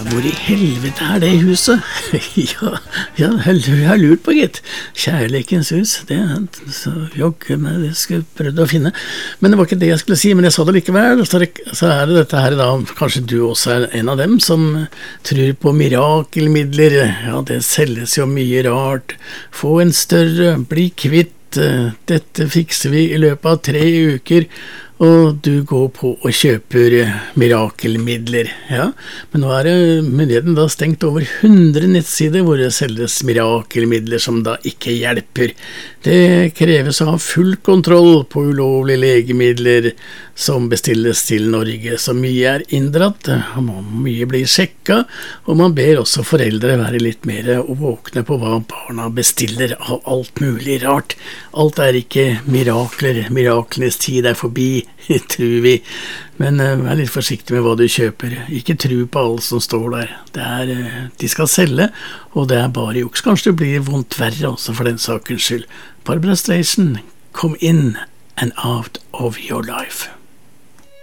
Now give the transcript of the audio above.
Hvor I helvete det huset? ja, jeg har lurt på, gitt. Kjærlighetens hus, det jogge med det skulle jeg prøvd å finne. Men det var ikke det jeg skulle si, men jeg sa det likevel. Så det dette her da, kanskje du også en av dem som tror på mirakelmidler. Ja, det selges jo mye rart. Få en større, bli kvitt. Dette fikser vi I løpet av 3 uker, og du går på og kjøper mirakelmidler. Ja, men nå det myndigheten da stengt over 100 nettsider hvor det selges mirakelmidler som da ikke hjelper. Det kreves å ha full kontroll på ulovlige legemidler som bestilles til Norge, så mye inndratt, mye blir sjekket, og man ber også foreldre være litt mer våkne på hva barna bestiller av alt mulig rart. Alt ikke mirakler, miraklenes tid forbi, tror vi, men vær litt forsiktig med hva du kjøper. Ikke tro på alt som står der. De skal selge, og det bare juks. Kanskje det blir vondt verre også for den sakens skyld. Barbra Streisand, come in and out of your life.